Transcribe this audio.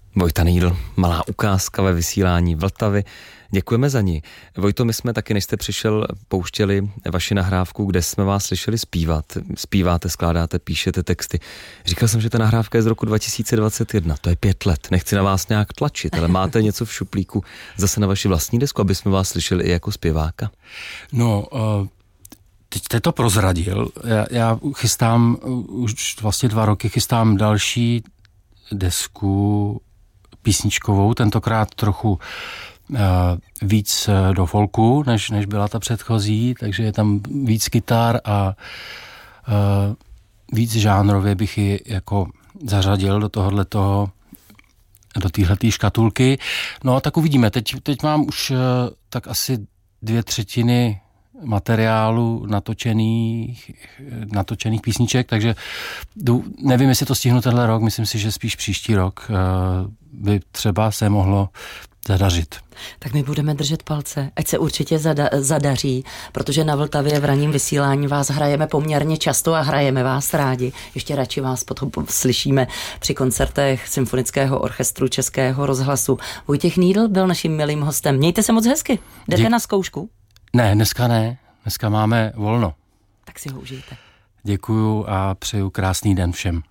Vojta Needl, malá ukázka ve vysílání Vltavy. Děkujeme za ní. Vojto, my jsme taky, než jste přišel, pouštěli vaši nahrávku, kde jsme vás slyšeli zpívat. Zpíváte, skládáte, píšete texty. Říkal jsem, že ta nahrávka je z roku 2021, to je 5 let. Nechci na vás nějak tlačit, ale máte něco v šuplíku zase na vaši vlastní desku, aby jsme vás slyšeli i jako zpěváka? No, teď jste to prozradil. Já chystám, už vlastně 2 roky chystám další desku písničkovou, tentokrát trochu víc do folku, než byla ta předchozí, takže je tam víc kytar a víc žánrově bych ji jako zařadil do téhletý škatulky. No a tak uvidíme. Teď mám už tak asi 2/3 materiálu natočených písniček, takže nevím, jestli to stihnu tenhle rok, myslím si, že spíš příští rok by třeba se mohlo zadařit. Tak my budeme držet palce, ať se určitě zadaří, protože na Vltavě v ranním vysílání vás hrajeme poměrně často a hrajeme vás rádi. Ještě radši vás potom slyšíme při koncertech Symfonického orchestru Českého rozhlasu. Vojtěch Needl byl naším milým hostem. Mějte se moc hezky. Jdete na zkoušku? Ne. Dneska máme volno. Tak si ho užijte. Děkuju a přeju krásný den všem.